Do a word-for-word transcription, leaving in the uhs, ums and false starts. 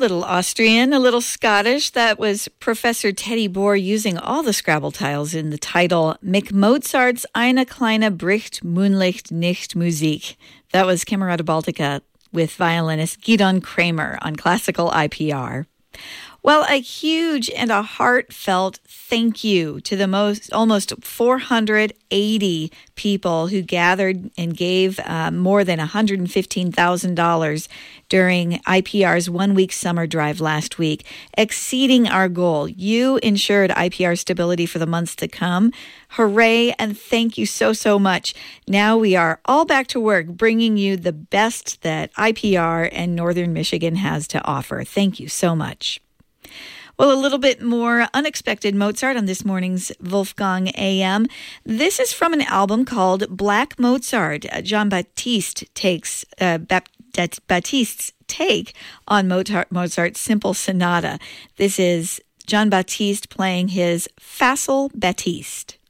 little Austrian, a little Scottish. That was Professor Teddy Bohr using all the Scrabble tiles in the title Mit Mozarts eine kleine Bricht Moonlicht nicht Musik. That was Camerata Baltica with violinist Gidon Kramer on classical I P R. Well, a huge and a heartfelt thank you to the most almost four hundred eighty people who gathered and gave uh, more than one hundred fifteen thousand dollars during I P R's one-week summer drive last week, exceeding our goal. You ensured I P R stability for the months to come. Hooray, and thank you so, so much. Now we are all back to work, bringing you the best that I P R and Northern Michigan has to offer. Thank you so much. Well, a little bit more unexpected Mozart on this morning's Wolfgang A M. This is from an album called Black Mozart. Uh, Jean-Baptiste takes uh, Bap- Baptiste's take on Mozart, Mozart's Simple Sonata. This is Jean-Baptiste playing his Facile Baptiste.